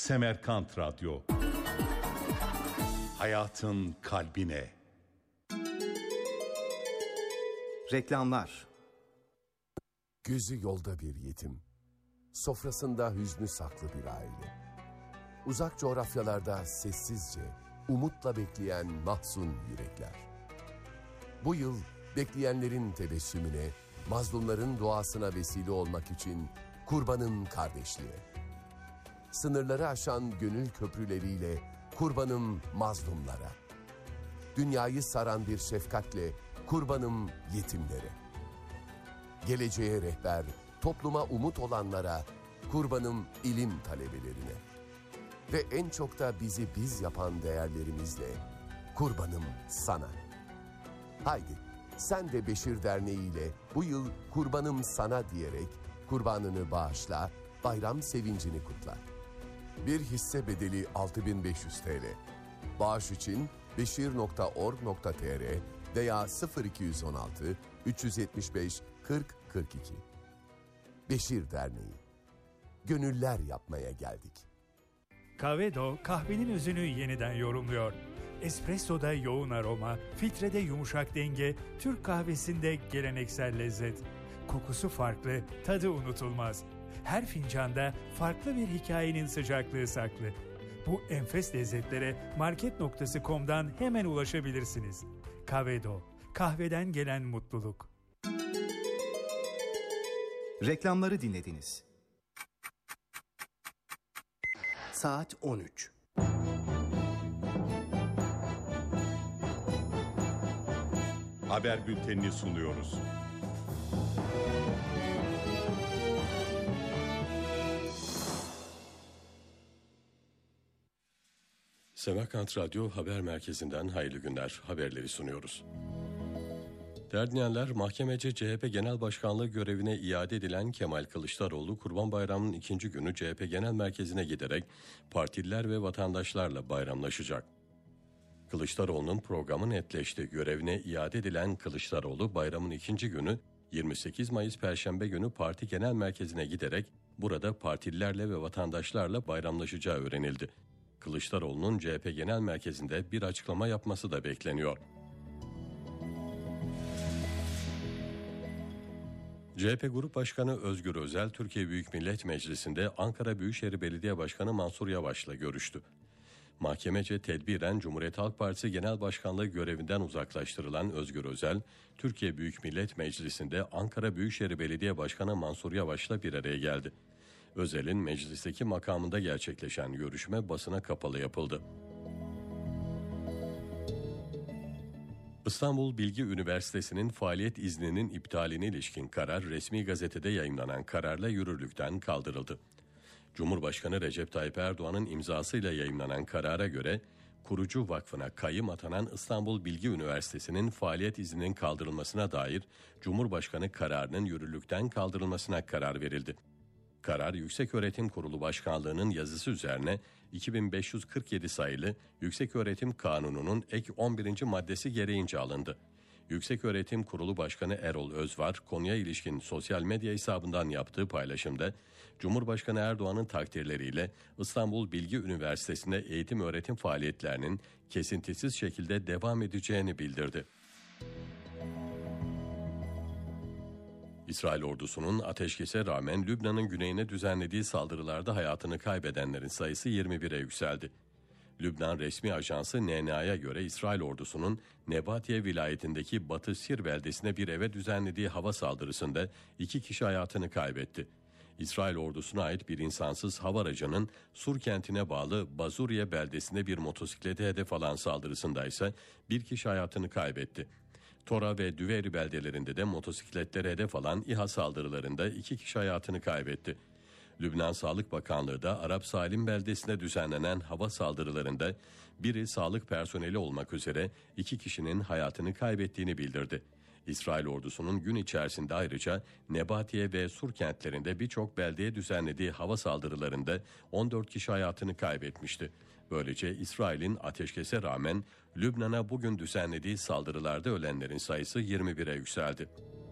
Semerkant Radyo. Hayatın kalbine. Reklamlar. Gözü yolda bir yetim, sofrasında hüznü saklı bir aile. Uzak coğrafyalarda sessizce, umutla bekleyen mahzun yürekler. Bu yıl bekleyenlerin tebessümüne, mazlumların duasına vesile olmak için Kurbanın Kardeşliği. Sınırları aşan gönül köprüleriyle kurbanım mazlumlara. Dünyayı saran bir şefkatle kurbanım yetimlere. Geleceğe rehber, topluma umut olanlara, kurbanım ilim talebelerine. Ve en çok da bizi biz yapan değerlerimizle, kurbanım sana. Haydi, sen de Beşir Derneği ile bu yıl kurbanım sana diyerek kurbanını bağışla, bayram sevincini kutla. Bir hisse bedeli 6.500 TL. Bağış için beşir.org.tr veya 0216 375 40 42. Beşir Derneği. Gönüller yapmaya geldik. Kavedo kahvenin özünü yeniden yorumluyor. Espresso'da yoğun aroma, filtrede yumuşak denge, Türk kahvesinde geleneksel lezzet. Kokusu farklı, tadı unutulmaz. Her fincanda farklı bir hikayenin sıcaklığı saklı. Bu enfes lezzetlere market.com'dan hemen ulaşabilirsiniz. Kavedo, kahveden gelen mutluluk. Reklamları dinlediniz. Saat 13. Haber bültenini sunuyoruz. Semerkant Radyo Haber Merkezi'nden hayırlı günler, haberleri sunuyoruz. Değerli dinleyenler, mahkemece CHP Genel Başkanlığı görevine iade edilen Kemal Kılıçdaroğlu, Kurban Bayramı'nın ikinci günü CHP Genel Merkezi'ne giderek partililer ve vatandaşlarla bayramlaşacak. Kılıçdaroğlu'nun programı netleşti. Görevine iade edilen Kılıçdaroğlu, bayramın ikinci günü 28 Mayıs Perşembe günü parti genel merkezine giderek burada partililerle ve vatandaşlarla bayramlaşacağı öğrenildi. Kılıçdaroğlu'nun CHP Genel Merkezi'nde bir açıklama yapması da bekleniyor. CHP Grup Başkanı Özgür Özel, Türkiye Büyük Millet Meclisi'nde Ankara Büyükşehir Belediye Başkanı Mansur Yavaş'la görüştü. Mahkemece tedbiren Cumhuriyet Halk Partisi Genel Başkanlığı görevinden uzaklaştırılan Özgür Özel, Türkiye Büyük Millet Meclisi'nde Ankara Büyükşehir Belediye Başkanı Mansur Yavaş'la bir araya geldi. Özel'in meclisteki makamında gerçekleşen görüşme basına kapalı yapıldı. İstanbul Bilgi Üniversitesi'nin faaliyet izninin iptaline ilişkin karar resmi gazetede yayımlanan kararla yürürlükten kaldırıldı. Cumhurbaşkanı Recep Tayyip Erdoğan'ın imzasıyla yayımlanan karara göre kurucu vakfına kayyım atanan İstanbul Bilgi Üniversitesi'nin faaliyet izninin kaldırılmasına dair Cumhurbaşkanı kararının yürürlükten kaldırılmasına karar verildi. Karar Yükseköğretim Kurulu Başkanlığı'nın yazısı üzerine 2547 sayılı Yükseköğretim Kanunu'nun ek 11. maddesi gereğince alındı. Yükseköğretim Kurulu Başkanı Erol Özvar, konuya ilişkin sosyal medya hesabından yaptığı paylaşımda, Cumhurbaşkanı Erdoğan'ın takdirleriyle İstanbul Bilgi Üniversitesi'nde eğitim öğretim faaliyetlerinin kesintisiz şekilde devam edeceğini bildirdi. İsrail ordusunun ateşkese rağmen Lübnan'ın güneyine düzenlediği saldırılarda hayatını kaybedenlerin sayısı 21'e yükseldi. Lübnan resmi ajansı NNA'ya göre İsrail ordusunun Nebatiye vilayetindeki Batı Sir beldesine bir eve düzenlediği hava saldırısında 2 kişi hayatını kaybetti. İsrail ordusuna ait bir insansız hava aracının Sur kentine bağlı Bazuriye beldesinde bir motosiklete hedef alan saldırısında ise 1 kişi hayatını kaybetti. Tora ve Düveri beldelerinde de motosikletlere hedef alan İHA saldırılarında 2 kişi hayatını kaybetti. Lübnan Sağlık Bakanlığı da Arap Salim beldesine düzenlenen hava saldırılarında biri sağlık personeli olmak üzere 2 kişinin hayatını kaybettiğini bildirdi. İsrail ordusunun gün içerisinde ayrıca Nebatiye ve Sur kentlerinde birçok beldeye düzenlediği hava saldırılarında 14 kişi hayatını kaybetmişti. Böylece İsrail'in ateşkese rağmen Lübnan'a bugün düzenlediği saldırılarda ölenlerin sayısı 21'e yükseldi.